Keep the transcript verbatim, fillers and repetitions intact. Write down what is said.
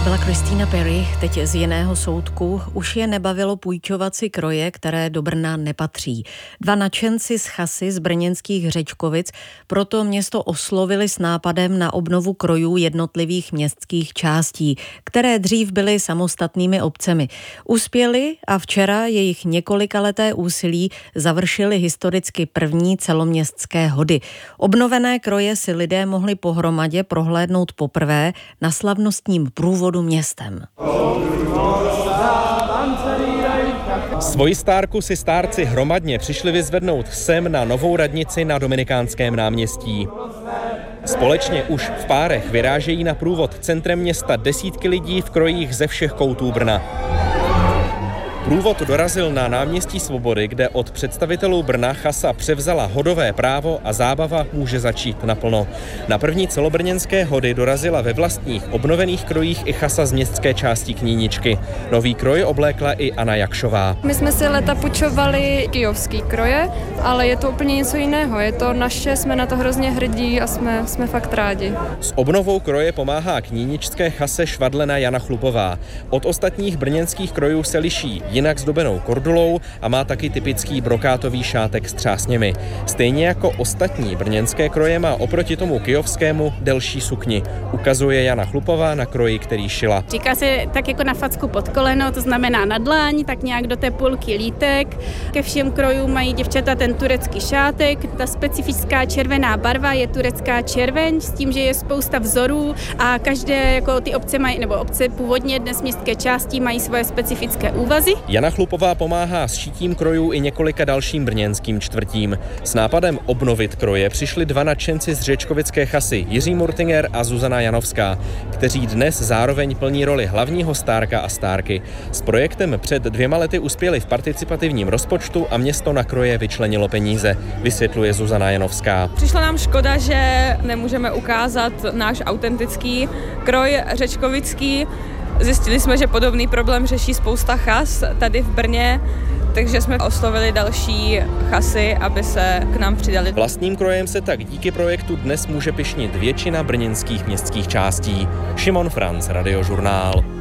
Byla Christina Perry, teď z jiného soudku. Už je nebavilo půjčovat si kroje, které do Brna nepatří. Dva nadšenci z Chasy z brněnských Řečkovic proto město oslovili s nápadem na obnovu krojů jednotlivých městských částí, které dřív byly samostatnými obcemi. Uspěli a včera jejich několikaleté úsilí završili historicky první celoměstské hody. Obnovené kroje si lidé mohli pohromadě prohlédnout poprvé na slavnostním průvodu městem. Svoji stárku si stárci hromadně přišli vyzvednout sem na novou radnici na Dominikánském náměstí. Společně už v párech vyrážejí na průvod centrem města desítky lidí v krojích ze všech koutů Brna. Průvod dorazil na náměstí Svobody, kde od představitelů Brna Chasa převzala hodové právo a zábava může začít naplno. Na první celobrněnské hody dorazila ve vlastních obnovených krojích i Chasa z městské části Kníničky. Nový kroj oblékla i Anna Jakšová. My jsme si leta půjčovali kyjovský kroje, ale je to úplně něco jiného. Je to naše, jsme na to hrozně hrdí a jsme, jsme fakt rádi. S obnovou kroje pomáhá kníničské Chase švadlena Jana Chlupová. Od ostatních brněnských krojů se liší jinak zdobenou kordulou a má taky typický brokátový šátek s třásněmi. Stejně jako ostatní brněnské kroje má oproti tomu kyjovskému delší sukni. Ukazuje Jana Chlupová na kroji, který šila. Říká se tak jako na facku pod koleno, to znamená na dláň, tak nějak do té půlky lítek. Ke všem krojům mají děvčata ten turecký šátek. Ta specifická červená barva je turecká červeň, s tím, že je spousta vzorů a každé jako ty obce mají, nebo obce původně dnes městské části mají svoje specifické úvazy. Jana Chlupová pomáhá s šitím krojů i několika dalším brněnským čtvrtím. S nápadem obnovit kroje přišli dva nadšenci z řečkovické Chasy, Jiří Murtinger a Zuzana Janovská, kteří dnes zároveň plní roli hlavního stárka a stárky. S projektem před dvěma lety uspěli v participativním rozpočtu a město na kroje vyčlenilo peníze, vysvětluje Zuzana Janovská. Přišla nám škoda, že nemůžeme ukázat náš autentický kroj řečkovický. Zjistili jsme, že podobný problém řeší spousta chas tady v Brně, takže jsme oslovili další chasy, aby se k nám přidali. Vlastním krojem se tak díky projektu dnes může pyšnit většina brněnských městských částí. Šimon Franc, Radiožurnál.